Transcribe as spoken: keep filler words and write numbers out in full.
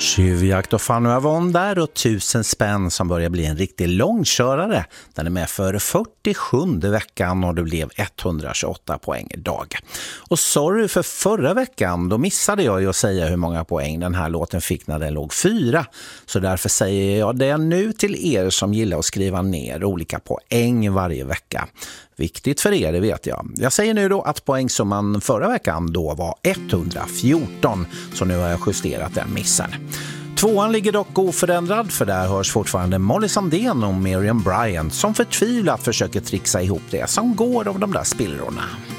Tjuvjakt och Fanny Avon där och tusen spänn som börjar bli en riktig långkörare. Den är med för fyrtiosjunde veckan och det blev etthundratjugoåtta poäng idag. Och sorry för förra veckan, då missade jag ju att säga hur många poäng den här låten fick när den låg fyra. Så därför säger jag det nu till er som gillar att skriva ner olika poäng varje vecka. Viktigt för er, det vet jag. Jag säger nu då att poängsumman förra veckan då var etthundrafjorton, så nu har jag justerat den missen. Tvåan ligger dock oförändrad, för där hörs fortfarande Molly Sandén och Miriam Bryant som förtvivlat försöker trixa ihop det som går av de där spillrorna.